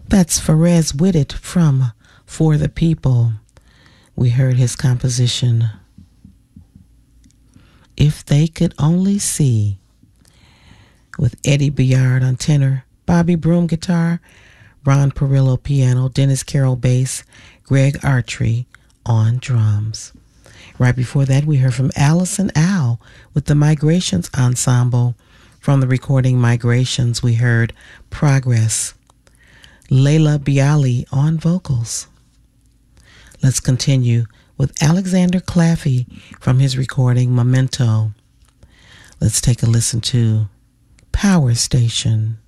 That's Fares Whitted from For the People. We heard his composition, If They Could Only See, with Eddie Biard on tenor, Bobby Broom guitar, Ron Perillo piano, Dennis Carroll bass, Greg Artry on drums. Right before that, we heard from Allison Al with the Migrations Ensemble. From the recording Migrations, we heard Progress. Layla Bialy on vocals. Let's continue with Alexander Claffey from his recording Memento. Let's take a listen to Power Station.